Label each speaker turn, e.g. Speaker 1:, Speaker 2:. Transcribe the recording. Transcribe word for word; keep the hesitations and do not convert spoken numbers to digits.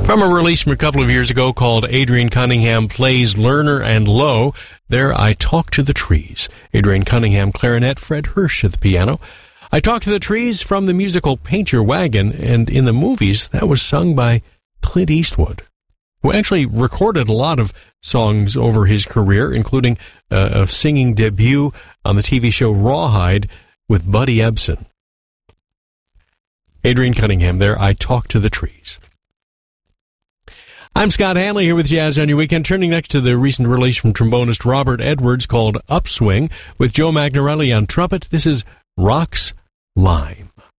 Speaker 1: From a release from a couple of years ago called Adrian Cunningham Plays Lerner and Lowe, there I Talk to the Trees. Adrian Cunningham, clarinet, Fred Hirsch at the piano. I Talk to the Trees from the musical Paint Your Wagon, and in the movies, that was sung by Clint Eastwood, who actually recorded a lot of songs over his career, including uh, a singing debut on the T V show Rawhide with Buddy Ebsen. Adrian Cunningham there, I Talk to the Trees. I'm Scott Hanley here with Jazz on Your Weekend, turning next to the recent release from trombonist Robert Edwards called Upswing with Joe Magnarelli on trumpet. This is Rock's Lime.